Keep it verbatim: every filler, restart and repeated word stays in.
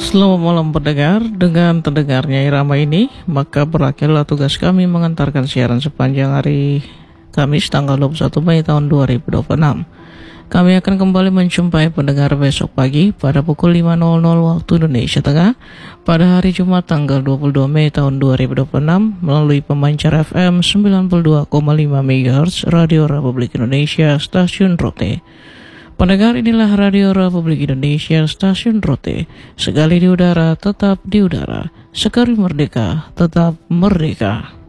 Selamat malam pendengar, dengan terdengarnya irama ini, maka berakhirlah tugas kami mengantarkan siaran sepanjang hari Kamis tanggal dua puluh satu Mei tahun dua ribu dua puluh enam. Kami akan kembali menjumpai pendengar besok pagi pada pukul lima waktu Indonesia Tengah pada hari Jumat tanggal dua puluh dua Mei tahun dua ribu dua puluh enam melalui pemancar F M sembilan puluh dua koma lima megahertz Radio Republik Indonesia Stasiun Rote. Pendengar, inilah Radio Republik Indonesia Stasiun Rote. Sekali di udara, tetap di udara. Sekali merdeka, tetap merdeka.